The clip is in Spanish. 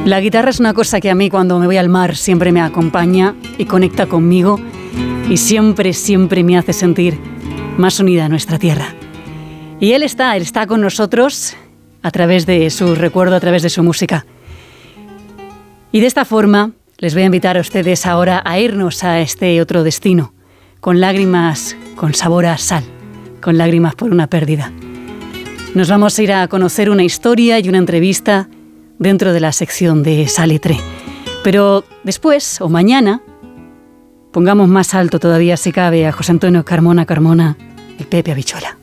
La guitarra es una cosa que a mí cuando me voy al mar siempre me acompaña y conecta conmigo y siempre me hace sentir más unida a nuestra tierra. Y él está con nosotros a través de su recuerdo, a través de su música. Y de esta forma les voy a invitar a ustedes ahora a irnos a este otro destino, con lágrimas, con sabor a sal, con lágrimas por una pérdida. Nos vamos a ir a conocer una historia y una entrevista dentro de la sección de Salitre. Pero después, o mañana, pongamos más alto todavía si cabe a José Antonio Carmona, el Pepe Habichuela.